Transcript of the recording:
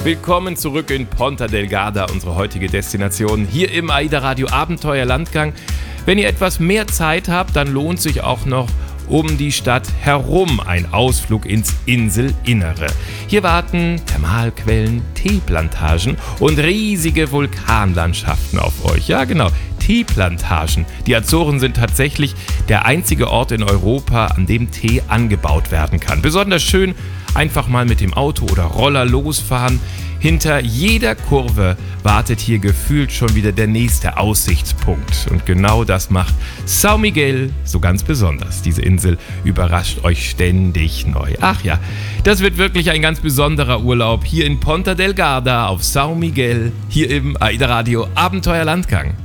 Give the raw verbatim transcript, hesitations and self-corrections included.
Willkommen zurück in Ponta Delgada, unsere heutige Destination, hier im AIDA Radio Abenteuer Landgang. Wenn ihr etwas mehr Zeit habt, dann lohnt sich auch noch um die Stadt herum ein Ausflug ins Inselinnere. Hier warten Thermalquellen, Teeplantagen und riesige Vulkanlandschaften auf euch. Ja, genau, Teeplantagen. Die Azoren sind tatsächlich der einzige Ort in Europa, an dem Tee angebaut werden kann. Besonders schön, einfach mal mit dem Auto oder Roller losfahren. Hinter jeder Kurve wartet hier gefühlt schon wieder der nächste Aussichtspunkt. Und genau das macht São Miguel so ganz besonders. Diese Insel überrascht euch ständig neu. Ach ja, das wird wirklich ein ganz besonderer Urlaub hier in Ponta Delgada auf São Miguel, hier im AIDA Radio Abenteuer Landgang.